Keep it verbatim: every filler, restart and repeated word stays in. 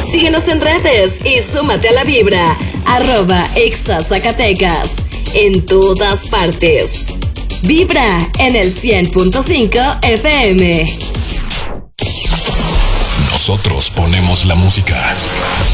Síguenos en redes y súmate a la vibra. Arroba Exa Zacatecas. En todas partes. Vibra en el cien punto cinco F M. Nosotros ponemos la música.